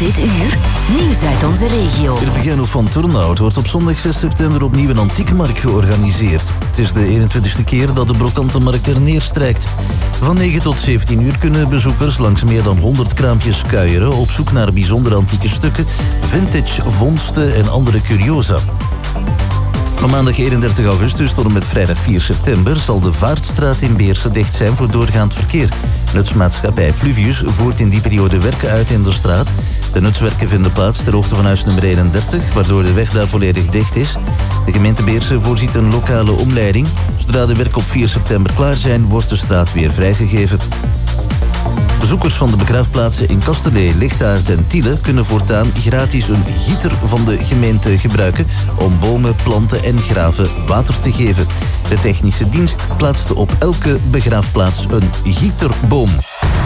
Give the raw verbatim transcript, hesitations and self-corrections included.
Dit uur, nieuws uit onze regio. Erpigano van Turnhout wordt op zondag zes september opnieuw een antiekenmarkt georganiseerd. Het is de eenentwintigste keer dat de Brokantenmarkt er neerstrijkt. Van negen tot zeventien uur kunnen bezoekers langs meer dan honderd kraampjes kuieren op zoek naar bijzondere antieke stukken, vintage vondsten en andere curiosa. Van maandag eenendertig augustus tot en met vrijdag vier september zal de Vaartstraat in Beerse dicht zijn voor doorgaand verkeer. Nutsmaatschappij Fluvius voert in die periode werken uit in de straat. De nutswerken vinden plaats ter hoogte van huis nummer eenendertig, waardoor de weg daar volledig dicht is. De gemeente Beerse voorziet een lokale omleiding. Zodra de werken op vier september klaar zijn, wordt de straat weer vrijgegeven. Bezoekers van de begraafplaatsen in Kasterlee, Lichtaert en Tiele kunnen voortaan gratis een gieter van de gemeente gebruiken om bomen, planten en graven water te geven. De technische dienst plaatste op elke begraafplaats een gieterboom.